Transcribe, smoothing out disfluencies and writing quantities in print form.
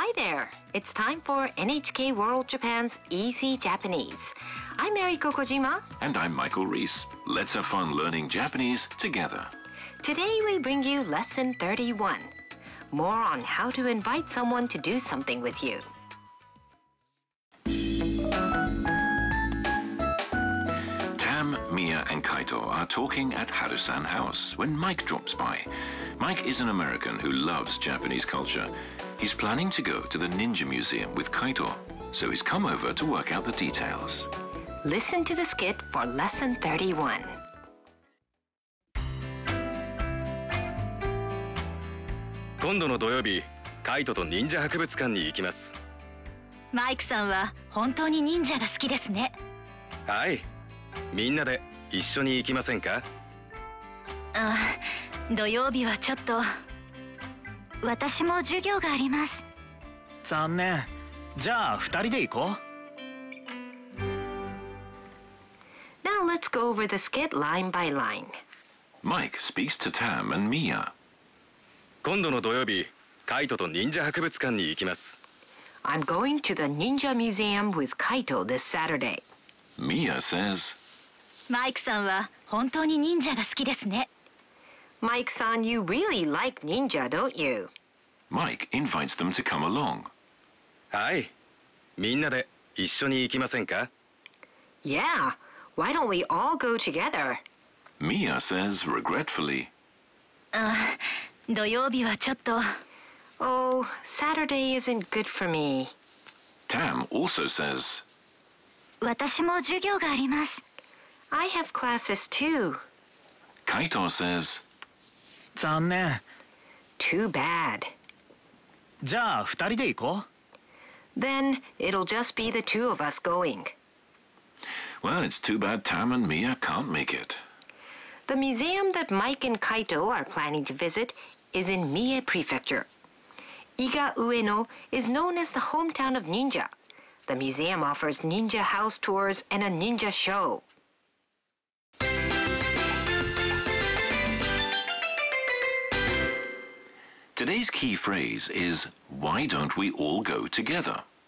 Hi there. It's time for NHK World Japan's Easy Japanese. I'm Eriko Kojima. And I'm Michael Reese. Let's have fun learning Japanese together. Today we bring you Lesson 31. More on how to invite someone to do something with you. Tam, Mia, and Kaito are talking at Harusan House when Mike drops by. Mike is an American who loves Japanese culture. He's planning to go to the Ninja Museum with Kaito, so he's come over to work out the details. Listen to the skit for Lesson 31. 今度の土曜日、カイトと忍者博物館に行きます。 マイクさんは本当に忍者が好きですね。 はい。みんなで一緒に行きませんか？ 土曜日はちょっと。私も授業があります。 残念。じゃあ2人で行こう。 Now let's go over the skit line by line. Mike speaks to Tam and Mia. 今度の土曜日、カイトと忍者博物館に行きます。 I'm going to the Ninja Museum with Kaito this Saturday. Mia says, マイクさんは本当に忍者が好きですね。 Mike-san, you really like ninja, don't you? Mike invites them to come along. はい。みんなで一緒に行きませんか？ Yeah, why don't we all go together? Mia says regretfully, 土曜日はちょっと。 Oh, Saturday isn't good for me. Tam also says, 私も授業があります。 I have classes too. Kaito says, 残念。 Too bad. じゃあ2人で行こう。 Then it'll just be the two of us going. well, it's too bad Tam and Mia can't make it. The museum that Mike and Kaito are planning to visit is in Mie Prefecture. Iga Ueno is known as the hometown of ninja. The museum offers ninja house tours and a ninja show. Today's key phrase is, why don't we all go together?